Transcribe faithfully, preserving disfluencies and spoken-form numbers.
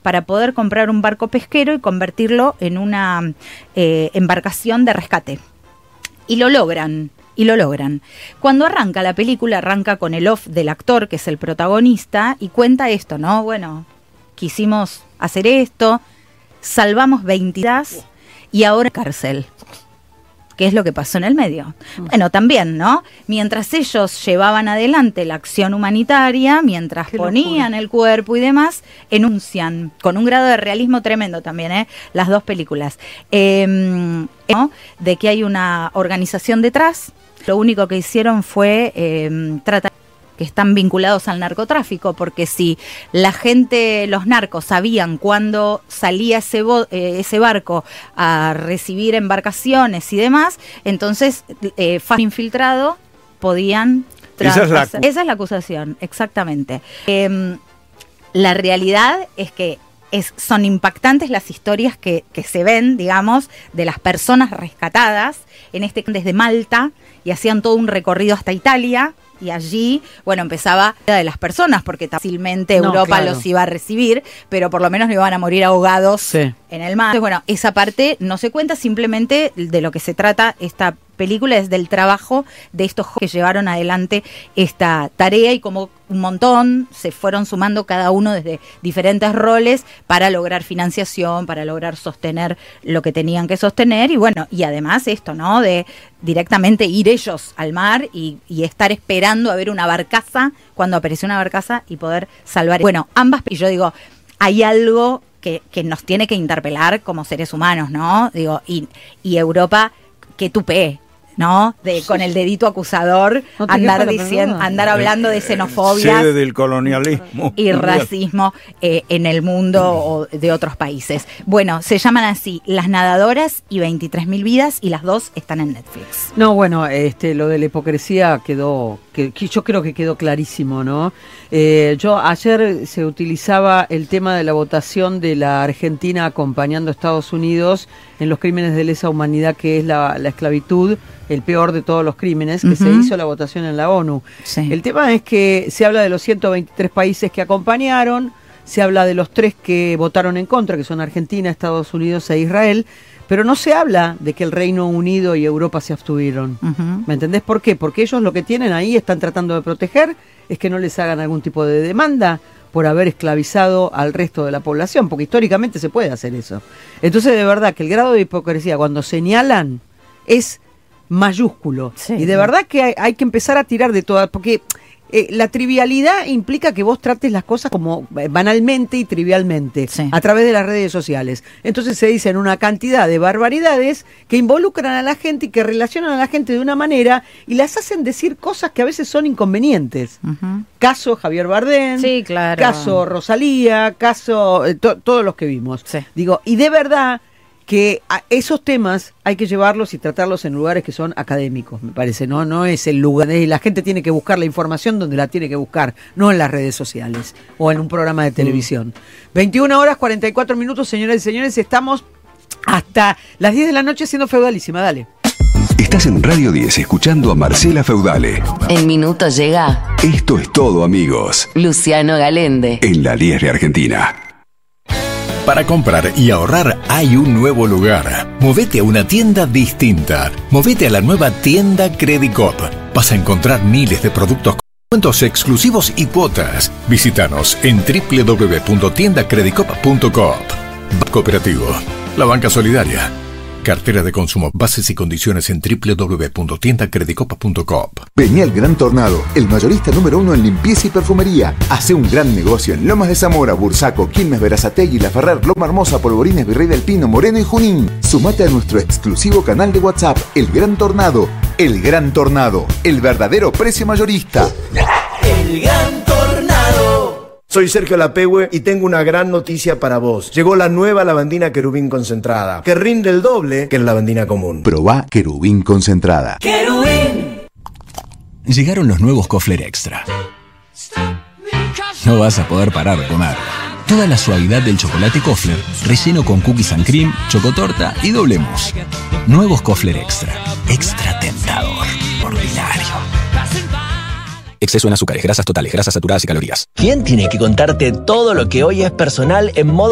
para poder comprar un barco pesquero y convertirlo en una eh, embarcación de rescate. Y lo logran, y lo logran. Cuando arranca la película, arranca con el off del actor, que es el protagonista, y cuenta esto, ¿no? Bueno, quisimos hacer esto, salvamos veinte vidas y ahora cárcel. ¿Qué es lo que pasó en el medio? Bueno, también, ¿no? Mientras ellos llevaban adelante la acción humanitaria, mientras Qué ponían locura. el cuerpo y demás, enuncian, con un grado de realismo tremendo también, ¿eh? Las dos películas. Eh, ¿no? De que hay una organización detrás, lo único que hicieron fue eh, tratar que están vinculados al narcotráfico, porque si la gente, los narcos sabían cuándo salía ese, bo, eh, ese barco a recibir embarcaciones y demás, entonces eh, fácil infiltrado podían... Esa es, la... Esa es la acusación, exactamente. Eh, la realidad es que es, son impactantes las historias que, que se ven, digamos, de las personas rescatadas, en este desde Malta, y hacían todo un recorrido hasta Italia. Y allí, bueno, empezaba la de las personas, porque fácilmente Europa no, claro. los iba a recibir, pero por lo menos no iban a morir ahogados sí. en el mar. Entonces, bueno, esa parte no se cuenta, simplemente de lo que se trata esta película es del trabajo de estos que llevaron adelante esta tarea y como un montón se fueron sumando cada uno desde diferentes roles para lograr financiación, para lograr sostener lo que tenían que sostener y bueno, y además esto, ¿no? De directamente ir ellos al mar y, y estar esperando a ver una barcaza, cuando apareció una barcaza y poder salvar. Bueno, ambas, y yo digo, hay algo que, que nos tiene que interpelar como seres humanos, ¿no? Digo, y, y Europa, que tupé, ¿no? De, con el dedito acusador, no andar diciendo, andar hablando de xenofobia. Sede del colonialismo. Y racismo eh, en el mundo o de otros países. Bueno, se llaman así Las Nadadoras y veintitrés mil vidas y las dos están en Netflix. No, bueno, este lo de la hipocresía quedó, que, que yo creo que quedó clarísimo, ¿no? Eh, yo ayer se utilizaba el tema de la votación de la Argentina acompañando a Estados Unidos en los crímenes de lesa humanidad, que es la, la esclavitud, el peor de todos los crímenes, que uh-huh. se hizo la votación en la ONU. Sí. El tema es que se habla de los ciento veintitrés países que acompañaron, se habla de los tres que votaron en contra, que son Argentina, Estados Unidos e Israel, pero no se habla de que el Reino Unido y Europa se abstuvieron. Uh-huh. ¿Me entendés por qué? Porque ellos lo que tienen ahí, están tratando de proteger, es que no les hagan algún tipo de demanda por haber esclavizado al resto de la población, porque históricamente se puede hacer eso. Entonces, de verdad, que el grado de hipocresía cuando señalan es mayúsculo. Sí, y de verdad que hay, hay que empezar a tirar de todas, porque eh, la trivialidad implica que vos trates las cosas como eh, banalmente y trivialmente, sí. a través de las redes sociales. Entonces se dicen una cantidad de barbaridades que involucran a la gente y que relacionan a la gente de una manera y las hacen decir cosas que a veces son inconvenientes. Uh-huh. Caso Javier Bardem, sí, claro. caso Rosalía, caso eh, to- todos los que vimos. Sí. Digo, y de verdad que a esos temas hay que llevarlos y tratarlos en lugares que son académicos, me parece, ¿no? No es el lugar, la gente tiene que buscar la información donde la tiene que buscar, no en las redes sociales o en un programa de televisión. Mm. veintiuna horas cuarenta y cuatro minutos, señoras y señores, estamos hasta las diez de la noche siendo Feudalísima, dale. Estás en Radio diez escuchando a Marcela Feudale. En minutos llega Esto es todo, amigos. Luciano Galende. En la diez de Argentina. Para comprar y ahorrar hay un nuevo lugar. Movete a una tienda distinta. Movete a la nueva tienda Credicop. Vas a encontrar miles de productos con descuentos exclusivos y cuotas. Visítanos en doble u doble u doble u punto tienda credicop punto com. Banco Cooperativo, la banca solidaria. Cartera de consumo. Bases y condiciones en doble u doble u doble u punto tienda credicop punto com. Vení al Gran Tornado, el mayorista número uno en limpieza y perfumería. Hace un gran negocio en Lomas de Zamora, Bursaco, Quilmes, Berazategui, La Ferrer, Loma Hermosa, Polvorines, Virrey del Pino, Moreno y Junín. Sumate a nuestro exclusivo canal de WhatsApp, El Gran Tornado. El Gran Tornado, el verdadero precio mayorista. El Gran Tornado. Soy Sergio Lapehue y tengo una gran noticia para vos. Llegó la nueva lavandina Querubín concentrada, que rinde el doble que la lavandina común. Probá Querubín concentrada. ¡Querubín! Llegaron los nuevos Kofler Extra. No vas a poder parar de comer. Toda la suavidad del chocolate Kofler, relleno con cookies and cream, chocotorta y doble mousse. Nuevos Kofler Extra. Extra tentador. Ordinario. Exceso en azúcares, grasas totales, grasas saturadas y calorías. ¿Quién tiene que contarte todo lo que hoy es personal en modo